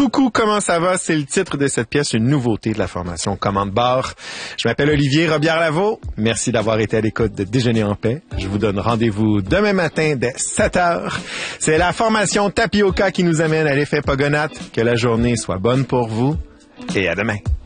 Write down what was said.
Coucou, comment ça va? C'est le titre de cette pièce, une nouveauté de la formation Commande Bar. Je m'appelle Olivier Robillard-Lavaux. Merci d'avoir été à l'écoute de Déjeuner en paix. Je vous donne rendez-vous demain matin dès 7h. C'est la formation Tapioca qui nous amène à l'effet Pogonat. Que la journée soit bonne pour vous et à demain.